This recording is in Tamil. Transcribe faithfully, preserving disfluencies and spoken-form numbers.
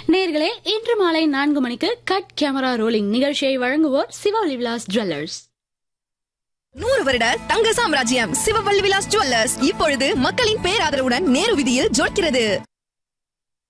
நேயர்களே, இன்று மாலை நான்கு மணிக்கு கட் கேமரா ரோலிங் நிகழ்ச்சியை வழங்குவோர் சிவவல்லி விலாஸ் ஜுவல்லர்ஸ். நூறு வருட தங்க சாம்ராஜ்யம் சிவவல்லி விலாஸ் ஜுவல்லர்ஸ் இப்பொழுது மக்களின் பேராதரவுடன் நேரு வீதியில் ஜொலிக்கிறது.